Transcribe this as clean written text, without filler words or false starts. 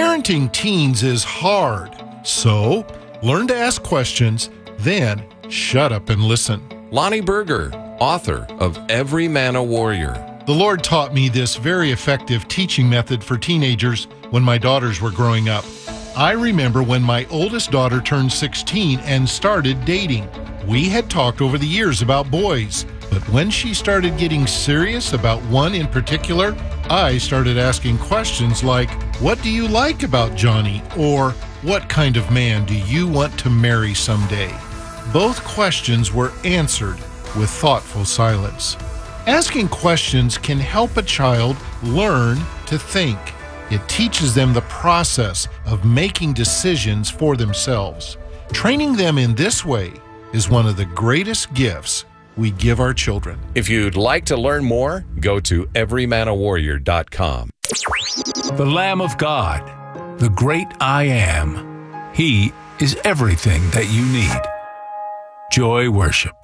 Parenting teens is hard, so learn to ask questions, then shut up and listen. Lonnie Berger, author of Every Man a Warrior. The Lord taught me this very effective teaching method for teenagers when my daughters were growing up. I remember when my oldest daughter turned 16 and started dating. We had talked over the years about boys, but when she started getting serious about one in particular, I started asking questions like, "What do you like about Johnny?" or "What kind of man do you want to marry someday?" Both questions were answered with thoughtful silence. Asking questions can help a child learn to think. It teaches them the process of making decisions for themselves. Training them in this way is one of the greatest gifts we give our children. If you'd like to learn more, go to everymanawarrior.com. The Lamb of God, the great I Am. He is everything that you need. Joy Worship.